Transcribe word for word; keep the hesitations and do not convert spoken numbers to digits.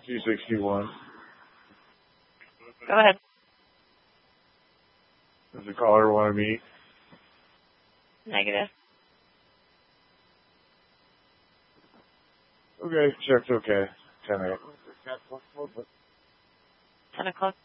two sixty-one. Go ahead. Does the caller want to meet? Negative. Okay, check's okay. ten a.m. ten o'clock.